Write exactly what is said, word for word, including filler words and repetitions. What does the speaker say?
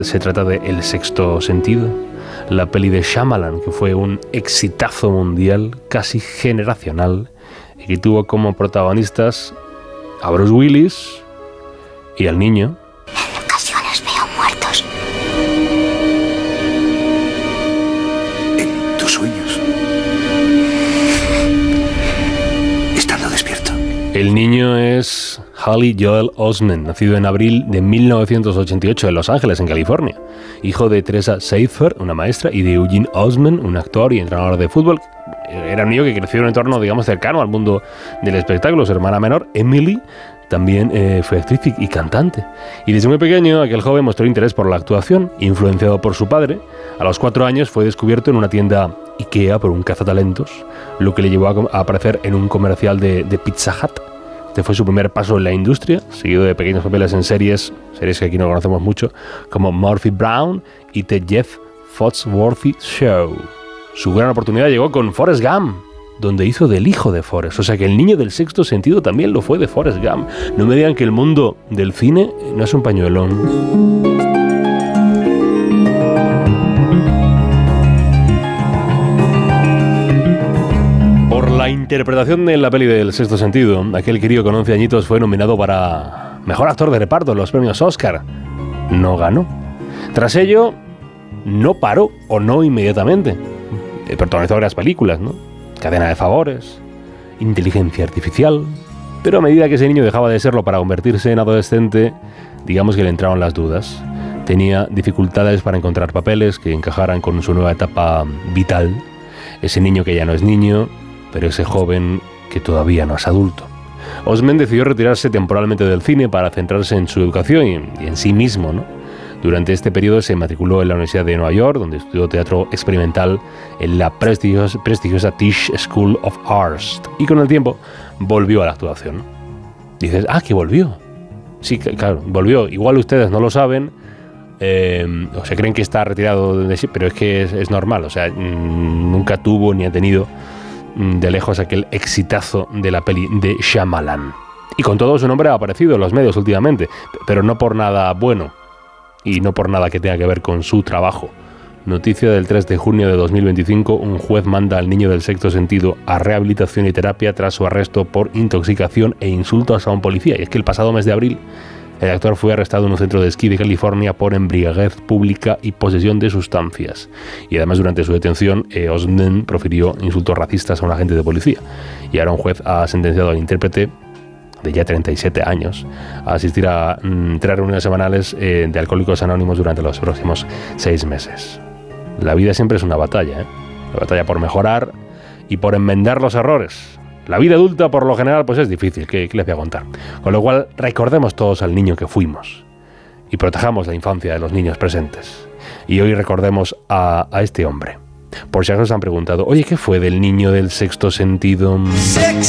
Se trata de El sexto sentido, la peli de Shyamalan, que fue un exitazo mundial, casi generacional, y que tuvo como protagonistas a Bruce Willis y al niño. En ocasiones veo muertos. En tus sueños. Estando despierto. El niño es Haley Joel Osment, nacido en abril de mil novecientos ochenta y ocho en Los Ángeles, en California. Hijo de Teresa Seifer, una maestra, y de Eugene Osment, un actor y entrenador de fútbol. Era un niño que creció en un entorno, digamos, cercano al mundo del espectáculo. Su hermana menor, Emily, también eh, fue actriz y, y cantante. Y desde muy pequeño, aquel joven mostró interés por la actuación, influenciado por su padre. A los cuatro años fue descubierto en una tienda IKEA por un cazatalentos, lo que le llevó a, a aparecer en un comercial de, de Pizza Hut. Este fue su primer paso en la industria, seguido de pequeños papeles en series, series que aquí no conocemos mucho, como Murphy Brown y The Jeff Foxworthy Show. Su gran oportunidad llegó con Forrest Gump, donde hizo del hijo de Forrest. O sea que el niño del sexto sentido también lo fue de Forrest Gump. No me digan que el mundo del cine no es un pañuelón. La interpretación de la peli del sexto sentido, aquel crío con once añitos fue nominado para mejor actor de reparto en los premios Oscar. No ganó. Tras ello, no paró, o no inmediatamente. Protagonizó varias películas, ¿no? Cadena de favores, Inteligencia artificial. Pero a medida que ese niño dejaba de serlo para convertirse en adolescente, digamos que le entraron las dudas. Tenía dificultades para encontrar papeles que encajaran con su nueva etapa vital. Ese niño que ya no es niño, pero ese joven que todavía no es adulto. Osment decidió retirarse temporalmente del cine para centrarse en su educación y en, y en sí mismo, ¿no? Durante este periodo se matriculó en la Universidad de Nueva York, donde estudió teatro experimental en la prestigiosa, prestigiosa Tisch School of Arts, y con el tiempo volvió a la actuación. Dices, ah, que volvió. Sí, claro, volvió. Igual ustedes no lo saben, eh, o se creen que está retirado de sí, pero es que es, es normal, o sea, mmm, nunca tuvo ni ha tenido de lejos aquel exitazo de la peli de Shyamalan. Y con todo, su nombre ha aparecido en los medios últimamente, pero no por nada bueno y no por nada que tenga que ver con su trabajo. Noticia del tres de junio de dos mil veinticinco, un juez manda al niño del sexto sentido a rehabilitación y terapia tras su arresto por intoxicación e insultos a un policía. Y es que el pasado mes de abril, el actor fue arrestado en un centro de esquí de California por embriaguez pública y posesión de sustancias. Y además, durante su detención, eh, Osment profirió insultos racistas a un agente de policía. Y ahora un juez ha sentenciado al intérprete, de ya treinta y siete años, a asistir a mm, tres reuniones semanales eh, de Alcohólicos Anónimos durante los próximos seis meses. La vida siempre es una batalla, ¿eh? La batalla por mejorar y por enmendar los errores. La vida adulta, por lo general, pues es difícil, ¿qué, qué les voy a contar? Con lo cual, recordemos todos al niño que fuimos y protejamos la infancia de los niños presentes. Y hoy recordemos a, a este hombre. Por si acaso se han preguntado, oye, ¿qué fue del niño del sexto sentido? Sex.